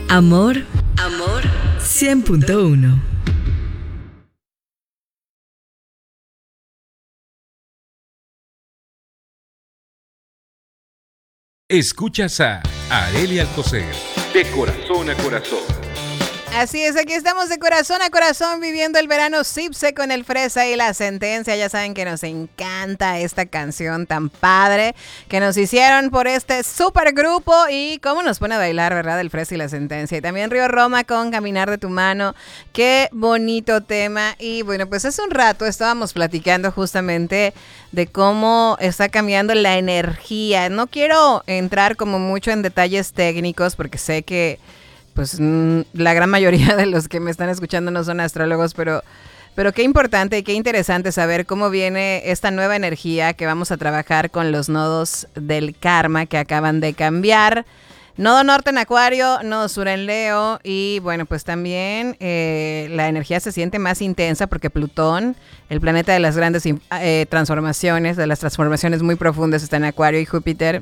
Amor, amor, 100.1. Escuchas a Arely Alcocer, de corazón a corazón. Así es, aquí estamos de corazón a corazón viviendo el verano Cipse con el Fresa y la Sentencia. Ya saben que nos encanta esta canción tan padre que nos hicieron por este super grupo y cómo nos pone a bailar, ¿verdad? El Fresa y la Sentencia. Y también Río Roma con Caminar de tu mano. Qué bonito tema. Y bueno, pues hace un rato estábamos platicando justamente de cómo está cambiando la energía. No quiero entrar como mucho en detalles técnicos porque sé que pues la gran mayoría de los que me están escuchando no son astrólogos, pero qué importante y qué interesante saber cómo viene esta nueva energía que vamos a trabajar con los nodos del karma que acaban de cambiar. Nodo norte en Acuario, nodo sur en Leo y bueno, pues también la energía se siente más intensa porque Plutón, el planeta de las grandes transformaciones, de las transformaciones muy profundas, está en Acuario y Júpiter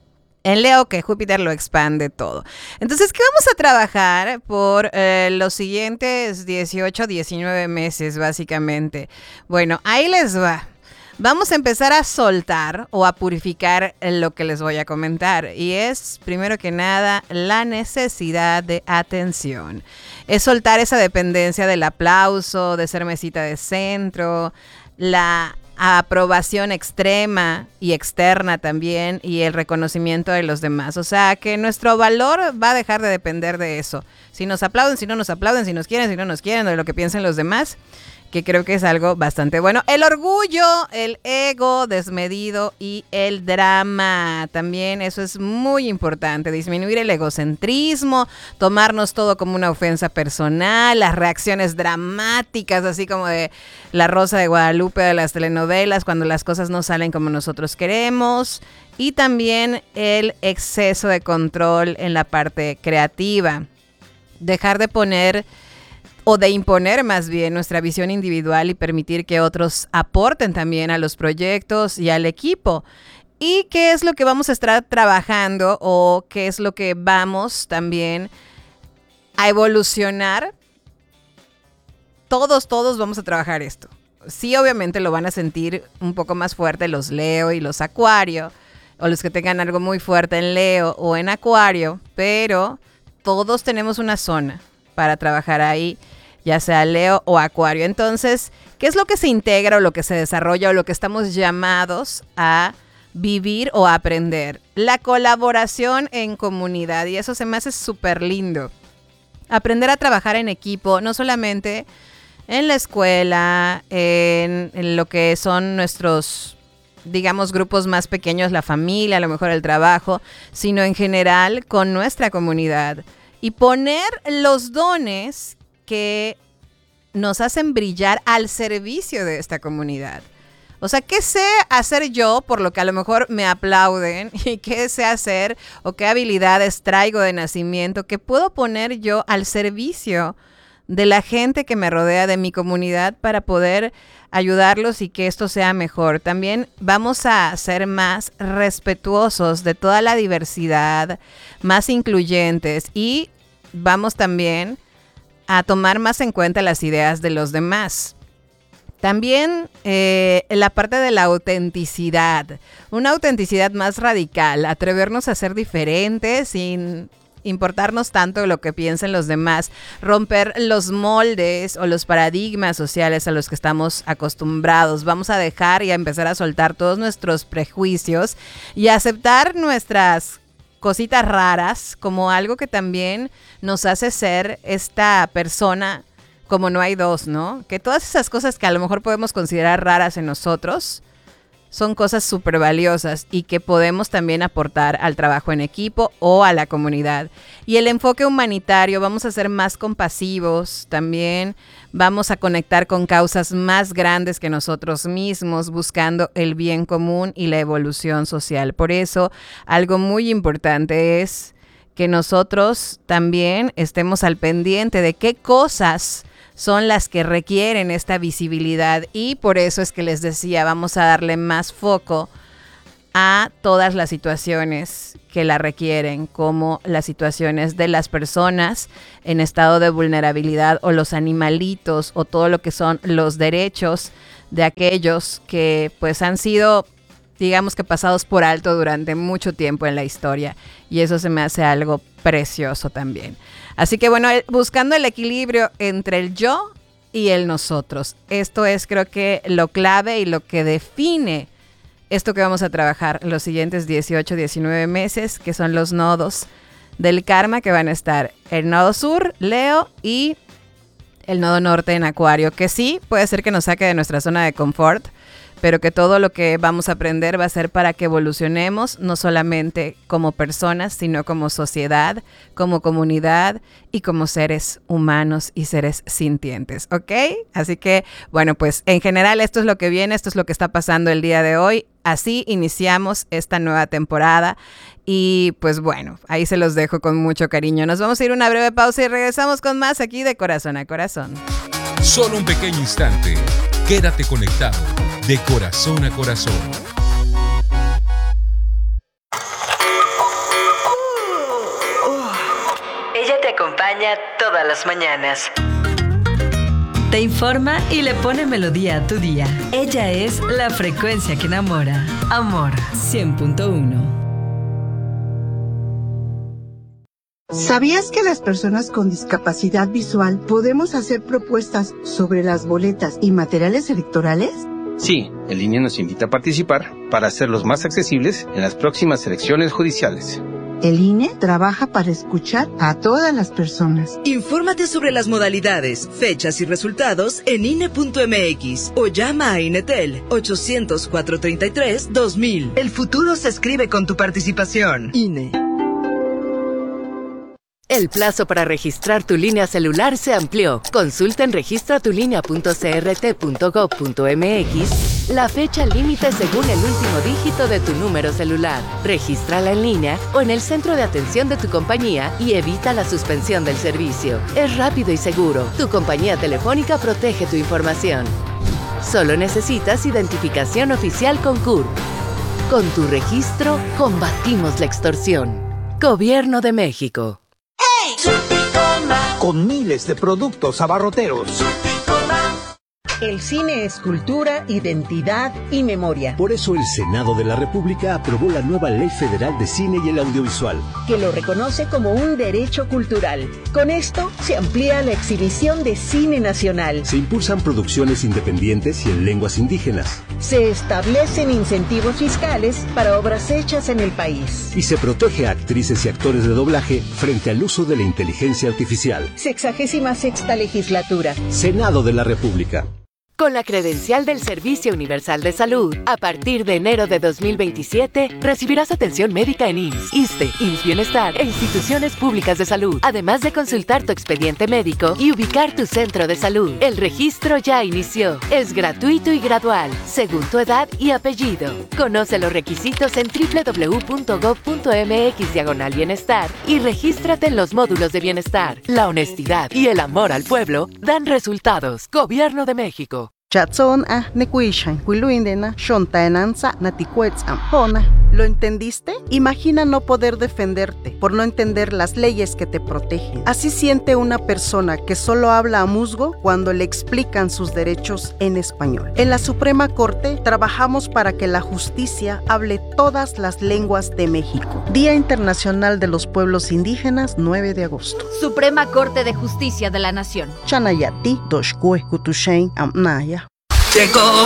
en Leo, que Júpiter lo expande todo. Entonces, ¿qué vamos a trabajar por los siguientes 18, 19 meses, básicamente? Bueno, ahí les va. Vamos a empezar a soltar o a purificar lo que les voy a comentar. Y es, primero que nada, la necesidad de atención. Es soltar esa dependencia del aplauso, de ser mesita de centro, la aprobación extrema y externa también y el reconocimiento de los demás. O sea, que nuestro valor va a dejar de depender de eso. Si nos aplauden, si no nos aplauden, si nos quieren, si no nos quieren, de lo que piensen los demás, que creo que es algo bastante bueno. El orgullo, el ego desmedido y el drama. También eso es muy importante. Disminuir el egocentrismo, tomarnos todo como una ofensa personal, las reacciones dramáticas, así como de La Rosa de Guadalupe, de las telenovelas, cuando las cosas no salen como nosotros queremos. Y también el exceso de control en la parte creativa. Dejar de poner o de imponer más bien nuestra visión individual y permitir que otros aporten también a los proyectos y al equipo. ¿Y qué es lo que vamos a estar trabajando o qué es lo que vamos también a evolucionar? Todos vamos a trabajar esto. Sí, obviamente lo van a sentir un poco más fuerte los Leo y los Acuario, o los que tengan algo muy fuerte en Leo o en Acuario, pero todos tenemos una zona para trabajar ahí, ya sea Leo o Acuario. Entonces, ¿qué es lo que se integra o lo que se desarrolla o lo que estamos llamados a vivir o a aprender? La colaboración en comunidad, y eso se me hace súper lindo. Aprender a trabajar en equipo, no solamente en la escuela, en lo que son nuestros, digamos, grupos más pequeños, la familia, a lo mejor el trabajo, sino en general con nuestra comunidad. Y poner los dones que nos hacen brillar al servicio de esta comunidad. O sea, ¿qué sé hacer yo por lo que a lo mejor me aplauden? ¿Y qué sé hacer o qué habilidades traigo de nacimiento que puedo poner yo al servicio de la gente que me rodea, de mi comunidad, para poder ayudarlos y que esto sea mejor? También vamos a ser más respetuosos de toda la diversidad, más incluyentes y vamos también a tomar más en cuenta las ideas de los demás. También la parte de la autenticidad, una autenticidad más radical, atrevernos a ser diferentes sin importarnos tanto lo que piensen los demás, romper los moldes o los paradigmas sociales a los que estamos acostumbrados. Vamos a dejar y a empezar a soltar todos nuestros prejuicios y a aceptar nuestras cositas raras como algo que también nos hace ser esta persona como no hay dos, ¿no? Que todas esas cosas que a lo mejor podemos considerar raras en nosotros son cosas súper valiosas y que podemos también aportar al trabajo en equipo o a la comunidad. Y el enfoque humanitario, vamos a ser más compasivos también, vamos a conectar con causas más grandes que nosotros mismos, buscando el bien común y la evolución social. Por eso, algo muy importante es que nosotros también estemos al pendiente de qué cosas son las que requieren esta visibilidad, y por eso es que les decía, vamos a darle más foco a todas las situaciones que la requieren, como las situaciones de las personas en estado de vulnerabilidad o los animalitos o todo lo que son los derechos de aquellos que pues han sido, digamos que pasados por alto durante mucho tiempo en la historia, y eso se me hace algo precioso también. Así que bueno, buscando el equilibrio entre el yo y el nosotros. Esto es, creo que, lo clave y lo que define esto que vamos a trabajar los siguientes 18, 19 meses, que son los nodos del karma, que van a estar el nodo sur, Leo, y el nodo norte en Acuario, que sí, puede ser que nos saque de nuestra zona de confort, pero que todo lo que vamos a aprender va a ser para que evolucionemos, no solamente como personas, sino como sociedad, como comunidad y como seres humanos y seres sintientes, ¿ok? Así que, bueno, pues en general esto es lo que viene, esto es lo que está pasando el día de hoy. Así iniciamos esta nueva temporada y pues bueno, ahí se los dejo con mucho cariño. Nos vamos a ir a una breve pausa y regresamos con más aquí de Corazón a Corazón. Solo un pequeño instante. Quédate conectado de Corazón a Corazón. Ella te acompaña todas las mañanas. Te informa y le pone melodía a tu día. Ella es la frecuencia que enamora. Amor 100.1. ¿Sabías que las personas con discapacidad visual podemos hacer propuestas sobre las boletas y materiales electorales? Sí, el INE nos invita a participar para hacerlos más accesibles en las próximas elecciones judiciales. El INE trabaja para escuchar a todas las personas. Infórmate sobre las modalidades, fechas y resultados en INE.mx o llama a INETEL 800-433-2000. El futuro se escribe con tu participación. INE. El plazo para registrar tu línea celular se amplió. Consulta en registratulínea.crt.gov.mx la fecha límite según el último dígito de tu número celular. Regístrala en línea o en el centro de atención de tu compañía y evita la suspensión del servicio. Es rápido y seguro. Tu compañía telefónica protege tu información. Solo necesitas identificación oficial con CURP. Con tu registro, combatimos la extorsión. Gobierno de México. Con miles de productos abarroteros. El cine es cultura, identidad y memoria. Por eso el Senado de la República aprobó la nueva Ley Federal de Cine y el Audiovisual, que lo reconoce como un derecho cultural. Con esto se amplía la exhibición de cine nacional. Se impulsan producciones independientes y en lenguas indígenas. Se establecen incentivos fiscales para obras hechas en el país. Y se protege a actrices y actores de doblaje frente al uso de la inteligencia artificial. 66ª legislatura. Senado de la República. Con la credencial del Servicio Universal de Salud, a partir de enero de 2027, recibirás atención médica en IMSS, ISSSTE, IMSS Bienestar e instituciones públicas de salud, además de consultar tu expediente médico y ubicar tu centro de salud. El registro ya inició. Es gratuito y gradual, según tu edad y apellido. Conoce los requisitos en www.gov.mx/bienestar y regístrate en los módulos de bienestar. La honestidad y el amor al pueblo dan resultados. Gobierno de México. Chatson nekuishan, huiluindena, shontaenanza, naticuetzam, ¿Lo entendiste? Imagina no poder defenderte por no entender las leyes que te protegen. Así siente una persona que solo habla a musgo cuando le explican sus derechos en español. En la Suprema Corte trabajamos para que la justicia hable todas las lenguas de México. Día Internacional de los Pueblos Indígenas, 9 de agosto. Suprema Corte de Justicia de la Nación. Chanayati, Doshkue, Kutushain, Amnaya. Llegó